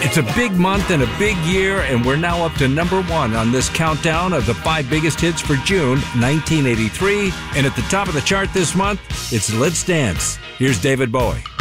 It's a big month and a big year, and we're now up to number 1 on this countdown of the 5 biggest hits for June 1983. And at the top of the chart this month, it's Let's Dance. Here's David Bowie.